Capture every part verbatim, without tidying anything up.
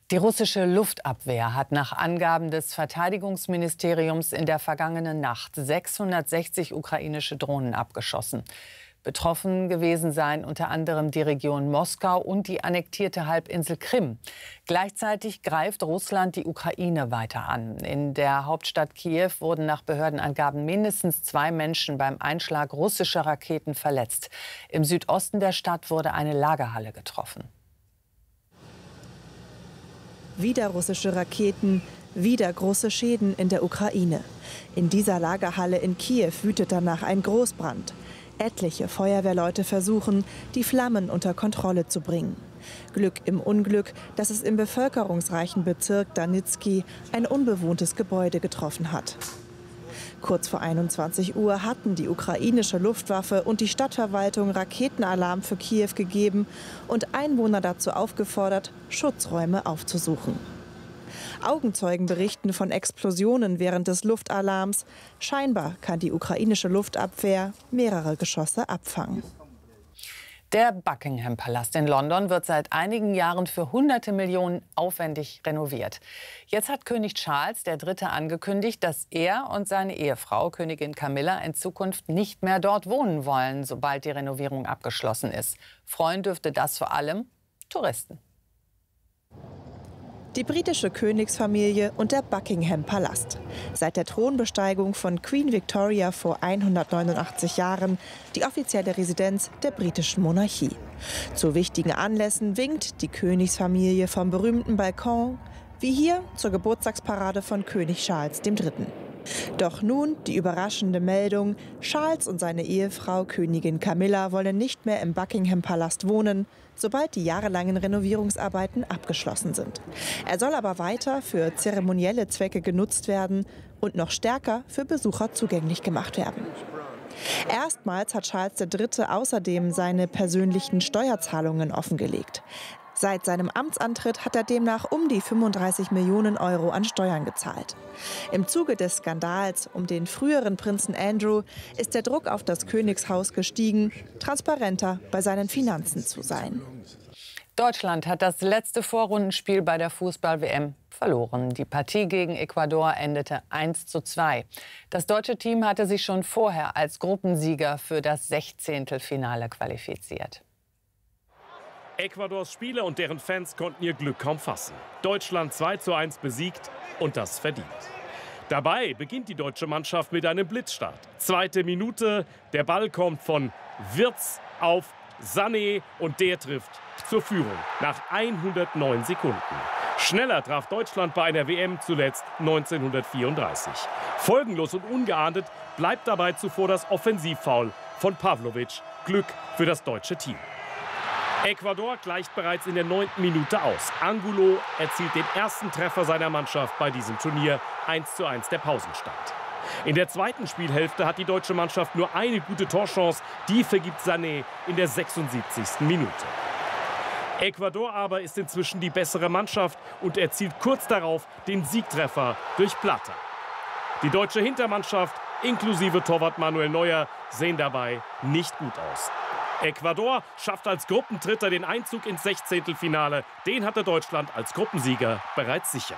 Die russische Luftabwehr hat nach Angaben des Verteidigungsministeriums in der vergangenen Nacht sechshundertsechzig ukrainische Drohnen abgeschossen. Betroffen gewesen seien unter anderem die Region Moskau und die annektierte Halbinsel Krim. Gleichzeitig greift Russland die Ukraine weiter an. In der Hauptstadt Kiew wurden nach Behördenangaben mindestens zwei Menschen beim Einschlag russischer Raketen verletzt. Im Südosten der Stadt wurde eine Lagerhalle getroffen. Wieder russische Raketen, wieder große Schäden in der Ukraine. In dieser Lagerhalle in Kiew wütet danach ein Großbrand. Etliche Feuerwehrleute versuchen, die Flammen unter Kontrolle zu bringen. Glück im Unglück, dass es im bevölkerungsreichen Bezirk Danitski ein unbewohntes Gebäude getroffen hat. Kurz vor einundzwanzig Uhr hatten die ukrainische Luftwaffe und die Stadtverwaltung Raketenalarm für Kiew gegeben und Einwohner dazu aufgefordert, Schutzräume aufzusuchen. Augenzeugen berichten von Explosionen während des Luftalarms. Scheinbar kann die ukrainische Luftabwehr mehrere Geschosse abfangen. Der Buckingham-Palast in London wird seit einigen Jahren für hunderte Millionen aufwendig renoviert. Jetzt hat König Charles der Dritte angekündigt, dass er und seine Ehefrau, Königin Camilla, in Zukunft nicht mehr dort wohnen wollen, sobald die Renovierung abgeschlossen ist. Freuen dürfte das vor allem Touristen. Die britische Königsfamilie und der Buckingham-Palast. Seit der Thronbesteigung von Queen Victoria vor hundertneunundachtzig Jahren die offizielle Residenz der britischen Monarchie. Zu wichtigen Anlässen winkt die Königsfamilie vom berühmten Balkon, wie hier zur Geburtstagsparade von König Charles der Dritte. Doch nun die überraschende Meldung, Charles und seine Ehefrau Königin Camilla wollen nicht mehr im Buckingham-Palast wohnen, sobald die jahrelangen Renovierungsarbeiten abgeschlossen sind. Er soll aber weiter für zeremonielle Zwecke genutzt werden und noch stärker für Besucher zugänglich gemacht werden. Erstmals hat Charles der Dritte außerdem seine persönlichen Steuerzahlungen offengelegt. Seit seinem Amtsantritt hat er demnach um die fünfunddreißig Millionen Euro an Steuern gezahlt. Im Zuge des Skandals um den früheren Prinzen Andrew ist der Druck auf das Königshaus gestiegen, transparenter bei seinen Finanzen zu sein. Deutschland hat das letzte Vorrundenspiel bei der Fußball-W M verloren. Die Partie gegen Ecuador endete eins zu zwei. Das deutsche Team hatte sich schon vorher als Gruppensieger für das Sechzehntelfinale qualifiziert. Ecuadors Spieler und deren Fans konnten ihr Glück kaum fassen. Deutschland zwei zu eins besiegt und das verdient. Dabei beginnt die deutsche Mannschaft mit einem Blitzstart. Zweite Minute, der Ball kommt von Wirtz auf Sané und der trifft zur Führung nach hundertneun Sekunden. Schneller traf Deutschland bei einer W M zuletzt neunzehnhundertvierunddreißig. Folgenlos und ungeahndet bleibt dabei zuvor das Offensivfoul von Pavlovic. Glück für das deutsche Team. Ecuador gleicht bereits in der neunten Minute aus. Angulo erzielt den ersten Treffer seiner Mannschaft bei diesem Turnier. eins zu eins der Pausenstand. In der zweiten Spielhälfte hat die deutsche Mannschaft nur eine gute Torchance. Die vergibt Sané in der sechsundsiebzigsten Minute. Ecuador aber ist inzwischen die bessere Mannschaft und erzielt kurz darauf den Siegtreffer durch Plata. Die deutsche Hintermannschaft, inklusive Torwart Manuel Neuer, sehen dabei nicht gut aus. Ecuador schafft als Gruppendritter den Einzug ins Sechzehntelfinale. Den hatte Deutschland als Gruppensieger bereits sicher.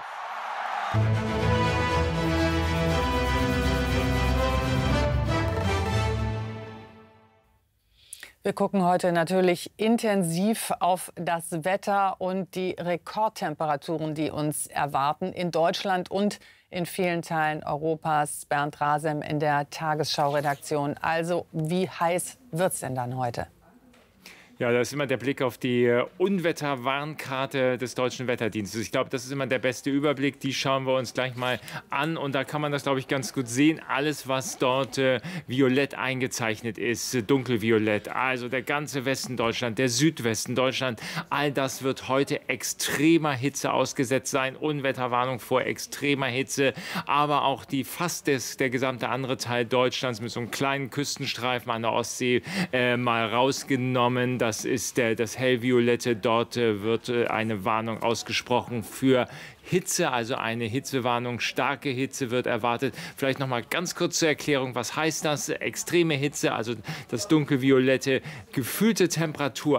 Wir gucken heute natürlich intensiv auf das Wetter und die Rekordtemperaturen, die uns erwarten in Deutschland und in vielen Teilen Europas. Bernd Rasem in der Tagesschau-Redaktion. Also, wie heiß wird es denn dann heute? Ja, da ist immer der Blick auf die Unwetterwarnkarte des Deutschen Wetterdienstes. Ich glaube, das ist immer der beste Überblick. Die schauen wir uns gleich mal an. Und da kann man das, glaube ich, ganz gut sehen. Alles, was dort äh, violett eingezeichnet ist, äh, dunkelviolett. Also der ganze Westen Deutschland, der Südwesten Deutschland. All das wird heute extremer Hitze ausgesetzt sein. Unwetterwarnung vor extremer Hitze. Aber auch die fast des, der gesamte andere Teil Deutschlands mit so einem kleinen Küstenstreifen an der Ostsee äh, mal rausgenommen. Das ist der, das hellviolette. Dort äh, wird äh, eine Warnung ausgesprochen für Hitze, also eine Hitzewarnung. Starke Hitze wird erwartet. Vielleicht noch mal ganz kurz zur Erklärung, was heißt das? Extreme Hitze, also das dunkelviolette, gefühlte Temperatur